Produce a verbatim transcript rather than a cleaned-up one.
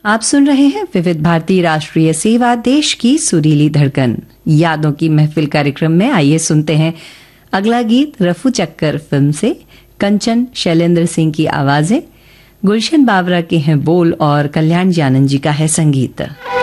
आप सुन रहे हैं विविध भारती राष्ट्रीय सेवा, देश की सुरीली धड़कन। यादों की महफिल कार्यक्रम में आइए सुनते हैं अगला गीत रफू चक्कर फिल्म से। कंचन शैलेंद्र सिंह की आवाजें, गुलशन बावरा के हैं बोल और कल्याण जानन जी का है संगीत।